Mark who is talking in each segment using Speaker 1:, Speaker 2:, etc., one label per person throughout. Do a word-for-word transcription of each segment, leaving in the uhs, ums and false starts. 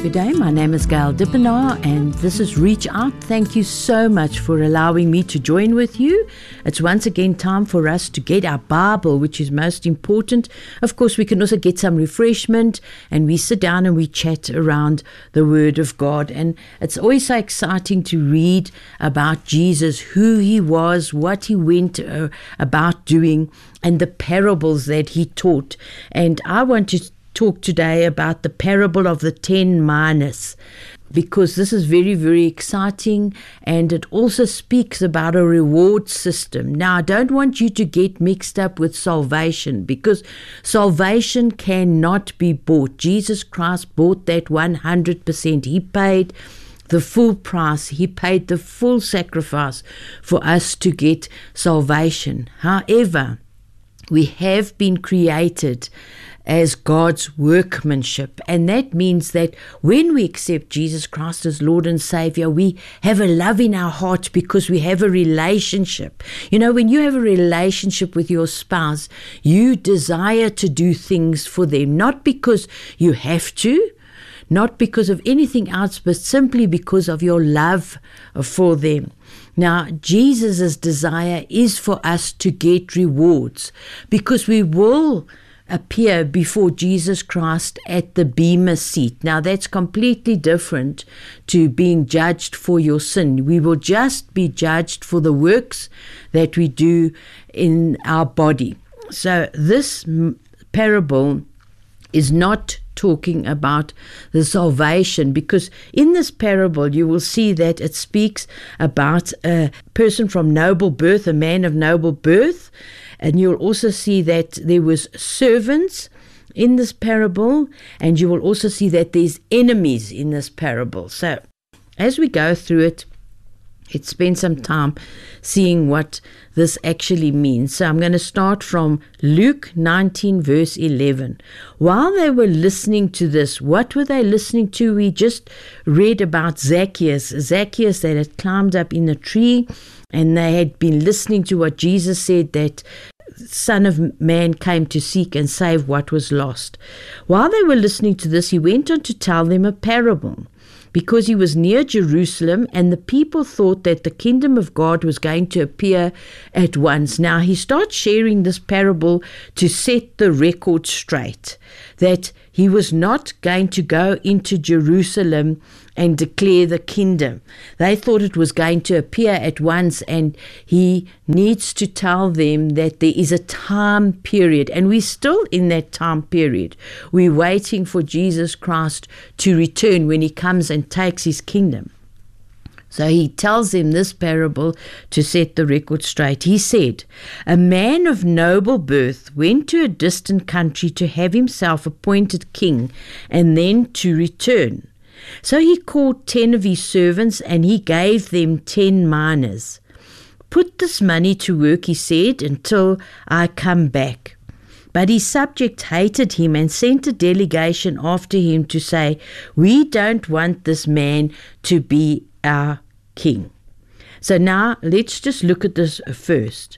Speaker 1: Good day, my name is Gail Dippenaar and this is Reach Out. Thank you so much for allowing me to join with you. It's once again time for us to get our Bible, which is most important. Of course, we can also get some refreshment and we sit down and we chat around the Word of God. And it's always so exciting to read about Jesus, who he was, what he went uh, about doing, and the parables that he taught. And I want to talk today about the parable of the ten minas, because this is very, very exciting and it also speaks about a reward system. Now, I don't want you to get mixed up with salvation, because salvation cannot be bought. Jesus Christ bought that one hundred percent. He paid the full price. He paid the full sacrifice for us to get salvation. However, we have been created as God's workmanship. And that means that when we accept Jesus Christ as Lord and Savior, we have a love in our heart because we have a relationship. You know, when you have a relationship with your spouse, you desire to do things for them, not because you have to, not because of anything else, but simply because of your love for them. Now, Jesus' desire is for us to get rewards, because we will appear before Jesus Christ at the Bema seat. Now, that's completely different to being judged for your sin. We will just be judged for the works that we do in our body. So this parable is not talking about the salvation, because in this parable you will see that it speaks about a person from noble birth, a man of noble birth. And you'll also see that there was servants in this parable, and you will also see that there's enemies in this parable. So as we go through it, let's spend some time seeing what this actually means. So I'm going to start from Luke nineteen, verse eleven. While they were listening to this, what were they listening to? We just read about Zacchaeus. Zacchaeus that had climbed up in a tree, and they had been listening to what Jesus said, that Son of Man came to seek and save what was lost. While they were listening to this, he went on to tell them a parable, because he was near Jerusalem and the people thought that the kingdom of God was going to appear at once. Now, he starts sharing this parable to set the record straight, that he was not going to go into Jerusalem and declare the kingdom. They thought it was going to appear at once, and he needs to tell them that there is a time period, and we're still in that time period. We're waiting for Jesus Christ to return when he comes and takes his kingdom. So he tells them this parable to set the record straight. He said, "A man of noble birth went to a distant country to have himself appointed king and then to return. So he called ten of his servants and he gave them ten minas. 'Put this money to work,' he said, 'until I come back.' But his subjects hated him and sent a delegation after him to say, 'We don't want this man to be our king.'" So now let's just look at this first.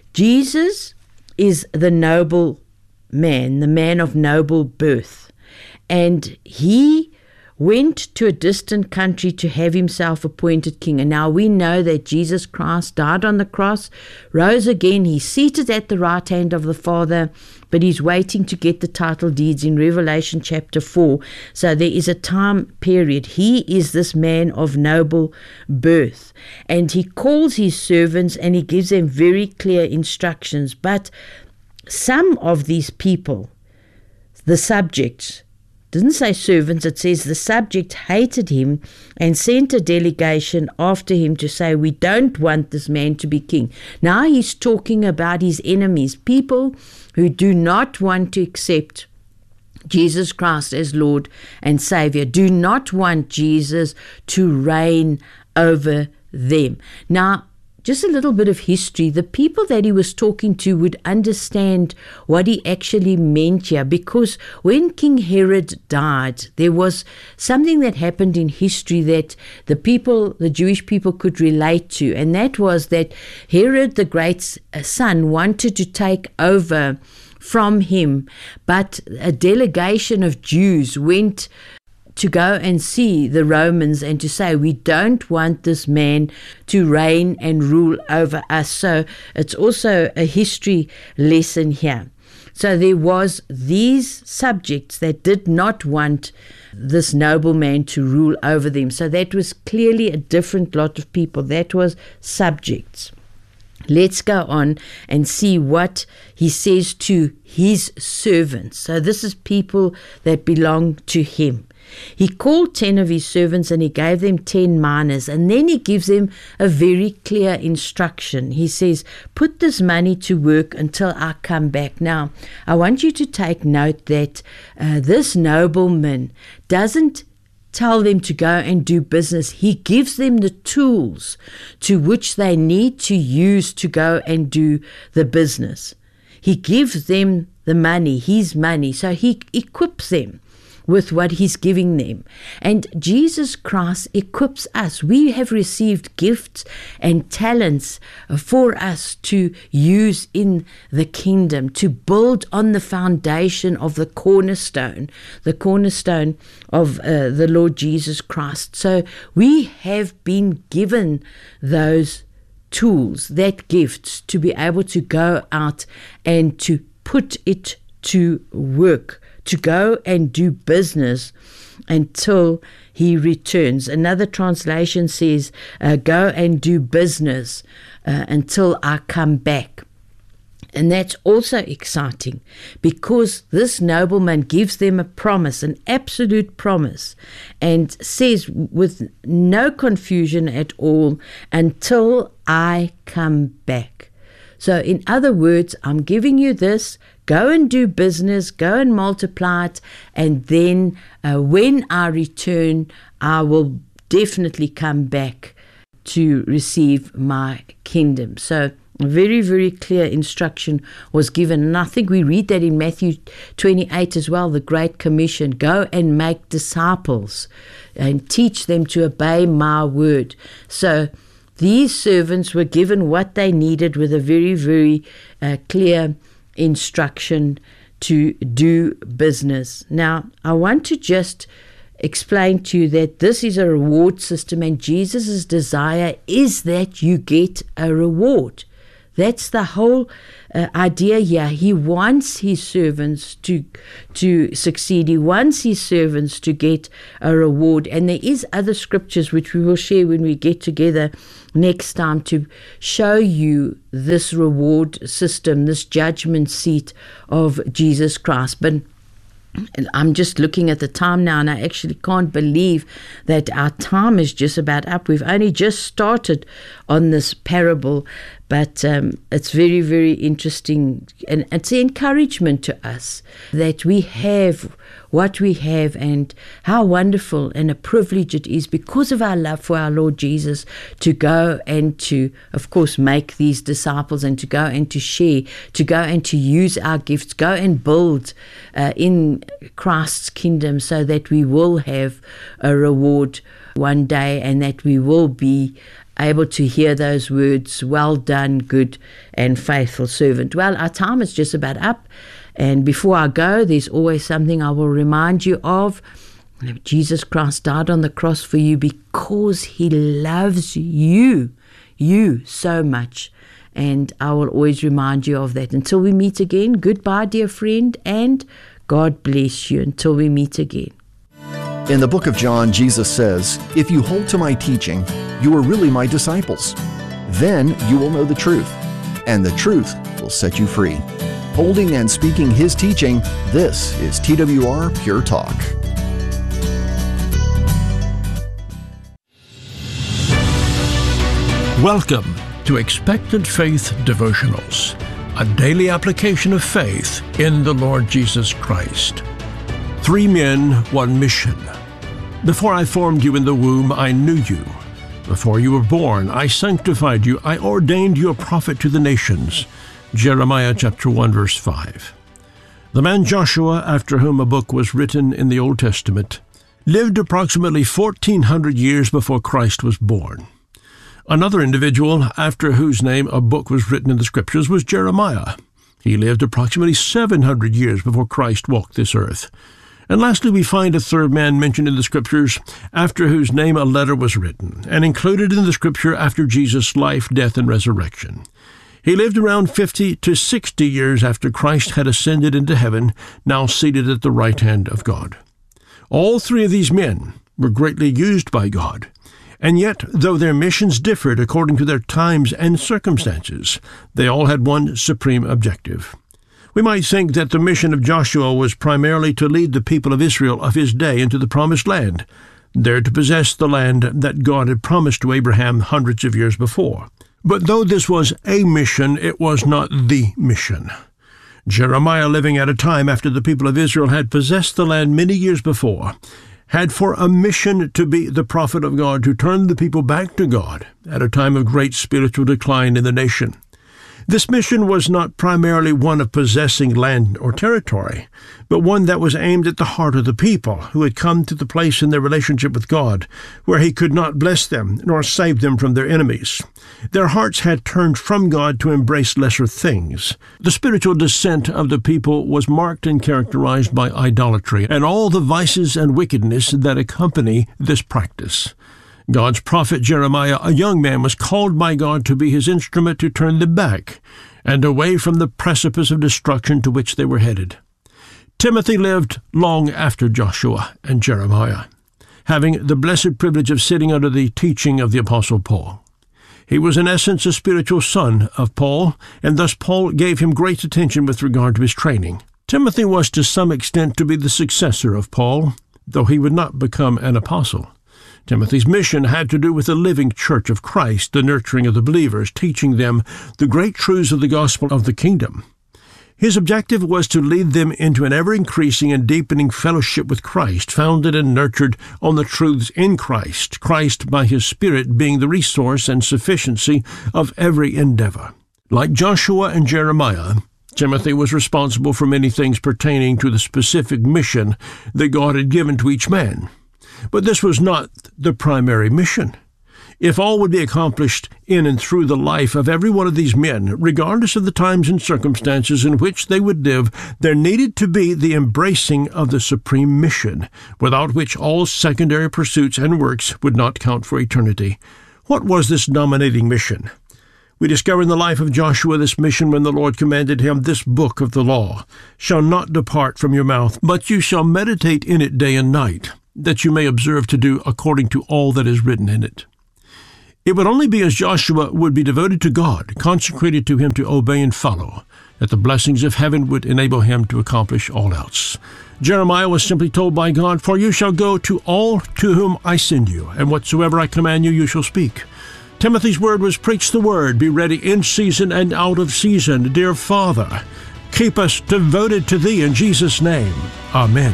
Speaker 1: Jesus is the noble man, the man of noble birth, and he went to a distant country to have himself appointed king. And now we know that Jesus Christ died on the cross, rose again, he's seated at the right hand of the Father, but he's waiting to get the title deeds in Revelation chapter four. So there is a time period. He is this man of noble birth, and he calls his servants and he gives them very clear instructions. But some of these people, the subjects, doesn't say servants, it says the subject hated him and sent a delegation after him to say, "We don't want this man to be king." Now he's talking about his enemies, people who do not want to accept Jesus Christ as Lord and Savior, do not want Jesus to reign over them. Now, just a little bit of history. The people that he was talking to would understand what he actually meant here, because when King Herod died, there was something that happened in history that the people, the Jewish people, could relate to, and that was that Herod the great son wanted to take over from him, but a delegation of Jews went to go and see the Romans and to say, we don't want this man to reign and rule over us. So it's also a history lesson here. So there was these subjects that did not want this nobleman to rule over them. So that was clearly a different lot of people. That was subjects. Let's go on and see what he says to his servants. So this is people that belong to him. He called ten of his servants and he gave them ten minas, and then he gives them a very clear instruction. He says, put this money to work until I come back. Now, I want you to take note that uh, this nobleman doesn't tell them to go and do business. He gives them the tools to which they need to use to go and do the business. He gives them the money, his money, so he equips them with what he's giving them. And Jesus Christ equips us. We have received gifts and talents for us to use in the kingdom, to build on the foundation of the cornerstone, the cornerstone of uh, the Lord Jesus Christ. So we have been given those tools, that gifts, to be able to go out and to put it to work, to go and do business until he returns. Another translation says, uh, go and do business uh, until I come back. And that's also exciting because this nobleman gives them a promise, an absolute promise, and says with no confusion at all, until I come back. So in other words, I'm giving you this, go and do business, go and multiply it, and then uh, when I return, I will definitely come back to receive my kingdom. So a very, very clear instruction was given. And I think we read that in Matthew twenty-eight as well, the Great Commission. Go and make disciples and teach them to obey my word. So these servants were given what they needed with a very, very uh, clear instruction to do business. Now, I want to just explain to you that this is a reward system, and Jesus' desire is that you get a reward. That's the whole uh, idea here. He wants his servants to to succeed. He wants his servants to get a reward. And there is other scriptures which we will share when we get together next time to show you this reward system, this judgment seat of Jesus Christ. But I'm just looking at the time now, and I actually can't believe that our time is just about up. We've only just started on this parable, but um, it's very, very interesting, and it's an encouragement to us that we have what we have, and how wonderful and a privilege it is because of our love for our Lord Jesus to go and to, of course, make these disciples, and to go and to share, to go and to use our gifts, go and build uh, in Christ's kingdom, so that we will have a reward one day, and that we will be able to hear those words, well done, good and faithful servant. Well, our time is just about up. And before I go, there's always something I will remind you of. Jesus Christ died on the cross for you because he loves you, you so much. And I will always remind you of that. Until we meet again, goodbye, dear friend, and God bless you until we meet again.
Speaker 2: In the book of John, Jesus says, "If you hold to my teaching, you are really my disciples. Then you will know the truth, and the truth will set you free." Holding and speaking his teaching, this is T W R Pure Talk.
Speaker 3: Welcome to Expectant Faith Devotionals, a daily application of faith in the Lord Jesus Christ. Three men, one mission. Before I formed you in the womb, I knew you. Before you were born, I sanctified you. I ordained you a prophet to the nations. Jeremiah chapter one, verse five. The man Joshua, after whom a book was written in the Old Testament, lived approximately fourteen hundred years before Christ was born. Another individual, after whose name a book was written in the Scriptures, was Jeremiah. He lived approximately seven hundred years before Christ walked this earth. And lastly, we find a third man mentioned in the Scriptures, after whose name a letter was written, and included in the Scripture after Jesus' life, death, and resurrection. He lived around fifty to sixty years after Christ had ascended into heaven, now seated at the right hand of God. All three of these men were greatly used by God, and yet, though their missions differed according to their times and circumstances, they all had one supreme objective. We might think that the mission of Joshua was primarily to lead the people of Israel of his day into the promised land, there to possess the land that God had promised to Abraham hundreds of years before. But though this was a mission, it was not the mission. Jeremiah, living at a time after the people of Israel had possessed the land many years before, had for a mission to be the prophet of God, to turn the people back to God at a time of great spiritual decline in the nation. This mission was not primarily one of possessing land or territory, but one that was aimed at the heart of the people who had come to the place in their relationship with God where he could not bless them nor save them from their enemies. Their hearts had turned from God to embrace lesser things. The spiritual descent of the people was marked and characterized by idolatry and all the vices and wickedness that accompany this practice. God's prophet Jeremiah, a young man, was called by God to be his instrument to turn them back and away from the precipice of destruction to which they were headed. Timothy lived long after Joshua and Jeremiah, having the blessed privilege of sitting under the teaching of the Apostle Paul. He was in essence a spiritual son of Paul, and thus Paul gave him great attention with regard to his training. Timothy was to some extent to be the successor of Paul, though he would not become an apostle. Timothy's mission had to do with the living church of Christ, the nurturing of the believers, teaching them the great truths of the gospel of the kingdom. His objective was to lead them into an ever-increasing and deepening fellowship with Christ, founded and nurtured on the truths in Christ, Christ by his Spirit being the resource and sufficiency of every endeavor. Like Joshua and Jeremiah, Timothy was responsible for many things pertaining to the specific mission that God had given to each man. But this was not the primary mission. If all would be accomplished in and through the life of every one of these men, regardless of the times and circumstances in which they would live, there needed to be the embracing of the supreme mission, without which all secondary pursuits and works would not count for eternity. What was this dominating mission? We discover in the life of Joshua this mission when the Lord commanded him, "This book of the law shall not depart from your mouth, but you shall meditate in it day and night, that you may observe to do according to all that is written in it." It would only be as Joshua would be devoted to God, consecrated to him to obey and follow, that the blessings of heaven would enable him to accomplish all else. Jeremiah was simply told by God, "For you shall go to all to whom I send you, and whatsoever I command you, you shall speak." Timothy's word was, "Preach the word, be ready in season and out of season." Dear Father, keep us devoted to Thee in Jesus' name. Amen.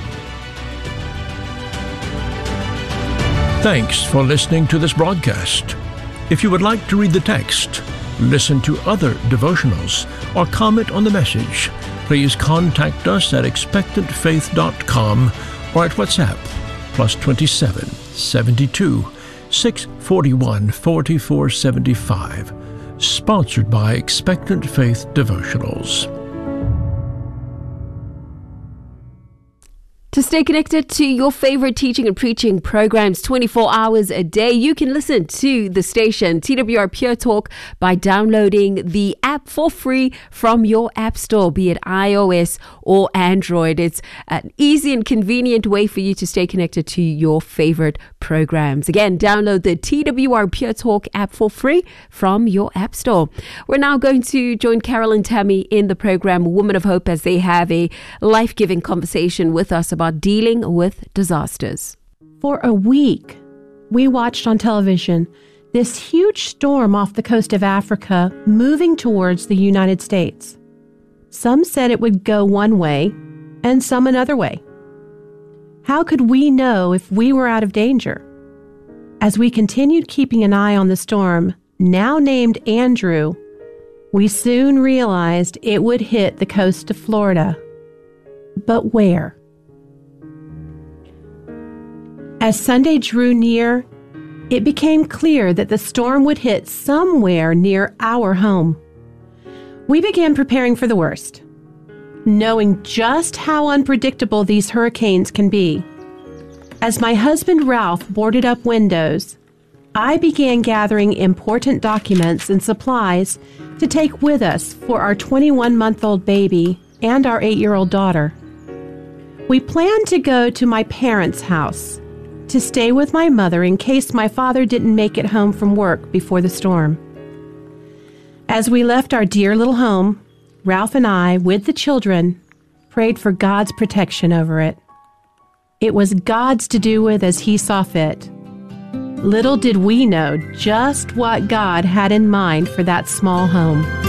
Speaker 3: Thanks for listening to this broadcast. If you would like to read the text, listen to other devotionals, or comment on the message, please contact us at expectant faith dot com or at WhatsApp, plus twenty-seven, seventy-two, six forty-one, forty-four seventy-five. Sponsored by Expectant Faith Devotionals.
Speaker 4: To stay connected to your favorite teaching and preaching programs twenty-four hours a day, you can listen to the station T W R Pure Talk by downloading the app for free from your app store, be it iOS or Android. It's an easy and convenient way for you to stay connected to your favorite programs. Again, download the T W R Pure Talk app for free from your app store. We're now going to join Carol and Tammy in the program Woman of Hope as they have a life-giving conversation with us about dealing with disasters.
Speaker 5: For a week, we watched on television this huge storm off the coast of Africa moving towards the United States. Some said it would go one way and some another way. How could we know if we were out of danger? As we continued keeping an eye on the storm, now named Andrew, we soon realized it would hit the coast of Florida. But where? As Sunday drew near, it became clear that the storm would hit somewhere near our home. We began preparing for the worst. knowing just how unpredictable these hurricanes can be. As my husband Ralph boarded up windows, I began gathering important documents and supplies to take with us for our twenty-one-month-old baby and our eight-year-old daughter. We planned to go to my parents' house to stay with my mother in case my father didn't make it home from work before the storm. As we left our dear little home, Ralph and I, with the children, prayed for God's protection over it. It was God's to do with as He saw fit. Little did we know just what God had in mind for that small home.